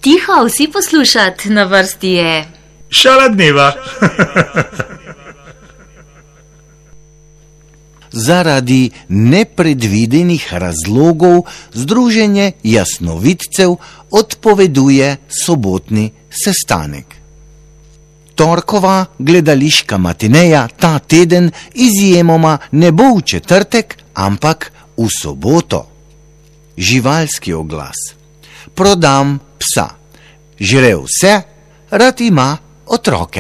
Tiho, vsi poslušat, na vrsti je Šala dneva. Zaradi nepredvidenih razlogov Združenje jasnovidcev odpoveduje sobotni sestanek. Torkova gledališka matineja ta teden izjemoma ne bo v četrtek, ampak v soboto. Živalski oglas. Prodam psa. Žre vse, rad ima otroke.